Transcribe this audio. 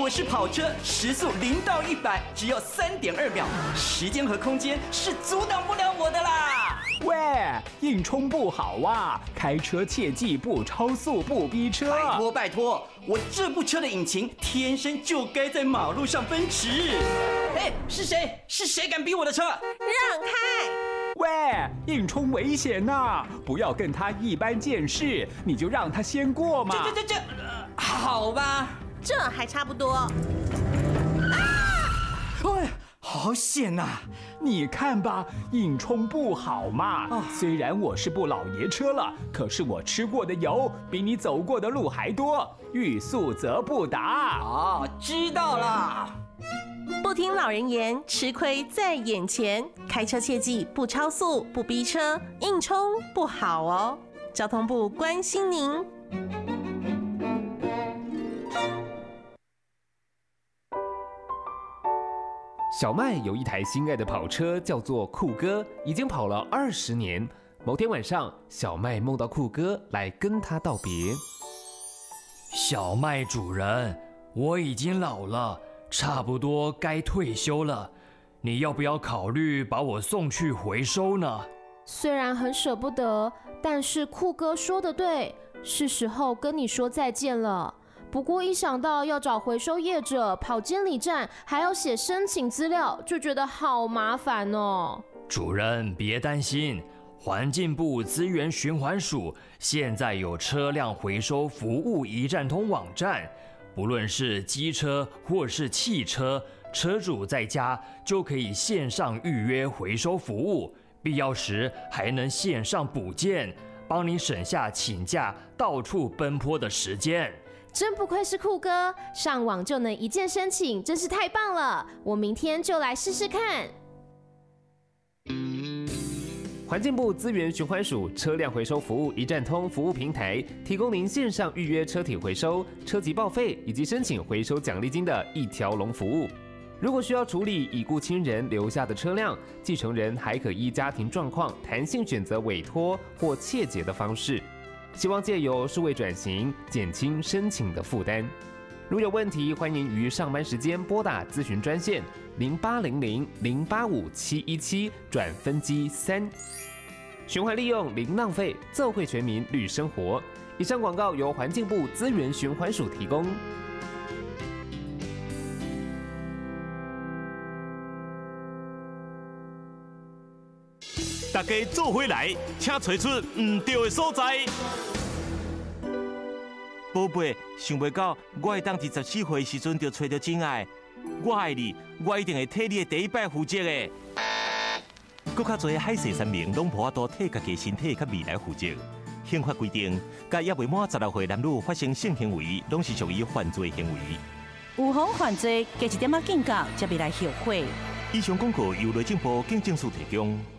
我是跑车，时速0到100只有3.2秒，时间和空间是阻挡不了我的啦！ 喂，硬冲不好啊！开车切记不超速、不逼车。 拜托，我这部车的引擎天生就该在马路上奔驰。哎，是谁？是谁敢逼我的车？ 让开！ 喂，硬冲危险呐！不要跟他一般见识，你就让他先过嘛。 好吧， 这还差不多。 哎，好险呐！ 你看吧，硬冲不好嘛。虽然我是部老爷车了，可是我吃过的油比你走过的路还多，欲速则不达。 哦，知道了。 不听老人言，吃亏在眼前。开车切记不超速、不逼车，硬冲不好哦。交通部关心您。 小麦有一台心爱的跑车，叫做酷哥，已经跑了20年。某天晚上，小麦梦到酷哥来跟他道别。 小麦主人，我已经老了，差不多该退休了，你要不要考虑把我送去回收呢？ 虽然很舍不得，但是酷哥说的对，是时候跟你说再见了。不过一想到要找回收业者、跑监理站，还要写申请资料，就觉得好麻烦哦。 主人别担心，环境部资源循环署现在有车辆回收服务一站通网站，不论是机车或是汽车，车主在家就可以线上预约回收服务，必要时还能线上补件，帮你省下请假到处奔波的时间。 真不愧是酷哥，上网就能一键申请，真是太棒了！我明天就来试试看。 环境部资源循环署车辆回收服务一站通服务平台，提供您线上预约车体回收、车籍报废以及申请回收奖励金的一条龙服务。如果需要处理已故亲人留下的车辆，继承人还可依家庭状况弹性选择委托或切结的方式。希望借由数位转型，减轻申请的负担。如有问题，欢迎于上班时间拨打咨询专线0800-085-717转分机3。循环利用零浪费，奏会全民绿生活。以上广告由环境部资源循环署提供。 大家做回来，请找出唔对的所在。宝贝，想袂到我会当14岁时阵就找到真爱，我爱你，我一定会替你的第一摆负责的。搁较侪海誓山盟，拢无法度替家己身体甲未来负责。刑法规定，甲也未满16岁男女发生性行为，拢是属于犯罪行为。 有妨犯罪，加一点仔警告，才袂来后悔。 以上广告由内政部警政署提供。